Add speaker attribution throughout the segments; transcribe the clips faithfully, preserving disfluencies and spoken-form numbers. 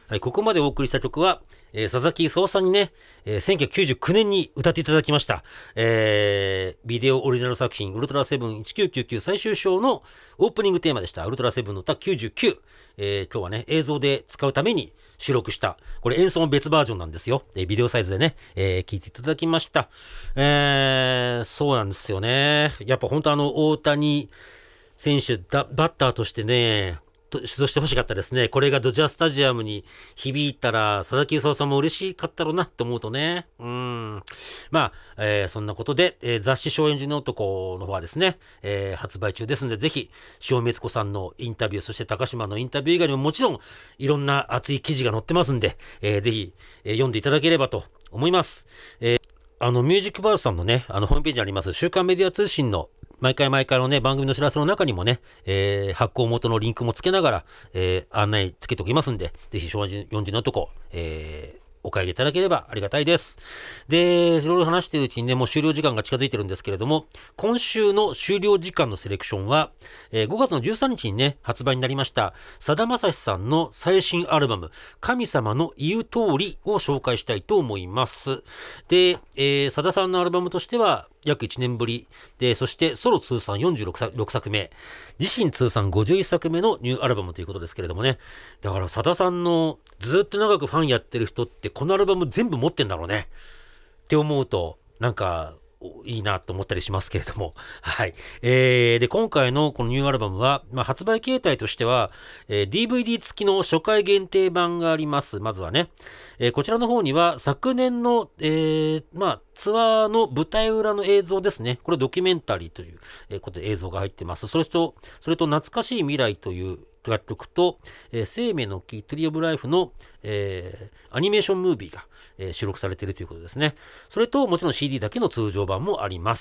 Speaker 1: はい、ここまでお送りした曲は、えー、佐々木功さんにね、えー、せんきゅうひゃくきゅうじゅうきゅうねんに歌っていただきました。えー、ビデオオリジナル作品、ウルトラセブンせんきゅうひゃくきゅうじゅうきゅう最終章のオープニングテーマでした。ウルトラセブンの歌きゅうじゅうきゅう。えー、今日はね、映像で使うために収録した、これ演奏の別バージョンなんですよ。えー、ビデオサイズでね、えー、聞いていただきました。えー、そうなんですよね。やっぱ本当あの、大谷選手だ、バッターとしてね、出場してほしかったですね。これがドジャースタジアムに響いたら、佐々木功さんも嬉しかったろうなって思うとね。うん。まあ、えー、そんなことで、えー、雑誌少年寺の男の方はですね、えー、発売中ですので、ぜひ、塩光子さんのインタビュー、そして高島のインタビュー以外にももちろん、いろんな熱い記事が載ってますんで、えー、ぜひ、えー、読んでいただければと思います。えー、あの、ミュージックバースさんのね、あの、ホームページにあります、週刊メディア通信の毎回毎回のね、番組の知らせの中にもね、えー、発行元のリンクもつけながら、えー、案内つけておきますんで、ぜひ、昭和よんじゅうのとこ、えー、お買い上げいただければありがたいです。で、いろいろ話しているうちにね、もう終了時間が近づいてるんですけれども、今週の終了時間のセレクションは、えー、ごがつのじゅうさんにちにね、発売になりました、さだまさしさんの最新アルバム、神様の言う通りを紹介したいと思います。で、えー、さださんのアルバムとしては、約いちねんぶりで、そしてソロ通算よんじゅうろくさくめ、自身通算ごじゅういっさくめのニューアルバムということですけれどもね。だからさださんのずっと長くファンやってる人ってこのアルバム全部持ってんだろうねって思うと、なんかいいなと思ったりしますけれども。はい。えー、で、今回のこのニューアルバムは、まあ、発売形態としては、えー、ディーブイディー 付きの初回限定版があります。まずはね。えー、こちらの方には昨年の、えー、まあ、ツアーの舞台裏の映像ですね。これドキュメンタリーということで映像が入ってます。それと、それと懐かしい未来という楽曲と、えー、生命の木トゥリーオブライフの、えー、アニメーションムービーが、えー、収録されているということですね。それともちろん シーディー だけの通常版もあります。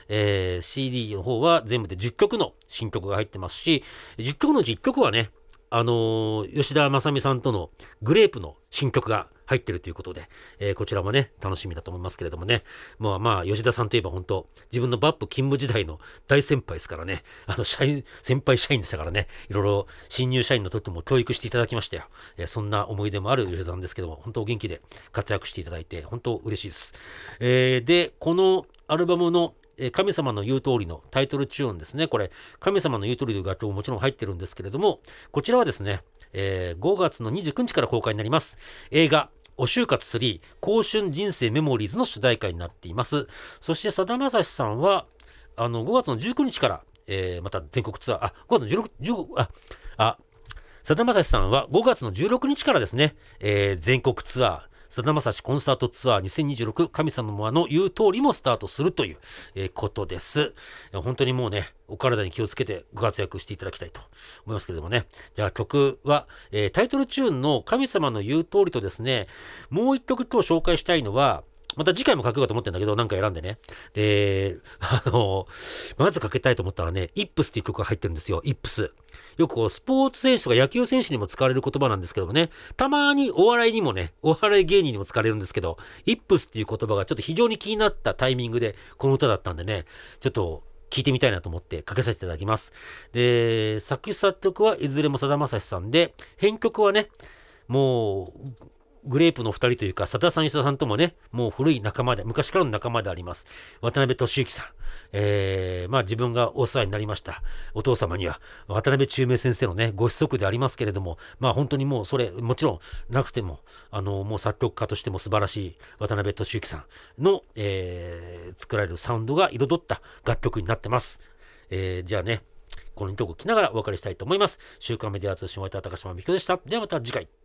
Speaker 1: えー、シーディー の方は全部でじゅっきょくの新曲が入ってますし、じゅっきょくのうちいっきょくはね、あのー、吉田正美さんとのグレープの新曲が入ってるということで、えー、こちらもね、楽しみだと思いますけれどもね。まあまあ、吉田さんといえば本当、自分のバップ勤務時代の大先輩ですからね。あの、社員、先輩社員でしたからね。いろいろ新入社員の時も教育していただきましたよ。えー、そんな思い出もある吉田さんですけども、本当お元気で活躍していただいて、本当嬉しいです。えー、で、このアルバムの神様の言う通りのタイトルチューンですね。これ、神様の言う通りという楽曲ももちろん入ってるんですけれども、こちらはですね、えー、ごがつのにじゅうくにちから公開になります。映画、お就活スリー、青春人生メモリーズの主題歌になっています。そしてさだまさしさんは、あの、ごがつのじゅうくにちから、えー、また全国ツアー、あ、ごがつのじゅうろく、じゅうご、あ、あ、さだまさしさんはごがつのじゅうろくにちからですね、えー、全国ツアー、さだまさしコンサートツアーにせんにじゅうろく神様の言う通りもスタートするという、えー、ことです。本当にもうね、お体に気をつけてご活躍していただきたいと思いますけれどもね。じゃあ曲は、えー、タイトルチューンの神様の言う通りとですね、もう一曲今日紹介したいのは、また次回もかけようと思ってんだけど、なんか選んでね。で、あの、まずかけたいと思ったらね、イップスっていう曲が入ってるんですよ。イップス。よくこう、スポーツ選手とか野球選手にも使われる言葉なんですけどもね、たまにお笑いにもね、お笑い芸人にも使われるんですけど、イップスっていう言葉がちょっと非常に気になったタイミングで、この歌だったんでね、ちょっと、聞いてみたいなと思ってかけさせていただきます。で、作詞作曲はいずれもさだまさしさんで、編曲はね、もう、グレープの二人というか、さださん、吉田さんともね、もう古い仲間で、昔からの仲間であります。渡辺俊之さん。えー、まあ自分がお世話になりました。お父様には、渡辺中明先生のね、ご子息でありますけれども、まあ本当にもうそれ、もちろんなくても、あの、もう作曲家としても素晴らしい渡辺俊之さんの、えー、作られるサウンドが彩った楽曲になってます。えー、じゃあね、このにとこ聞きながらお別れしたいと思います。週刊メディア通信を終えた高島美京でした。ではまた次回。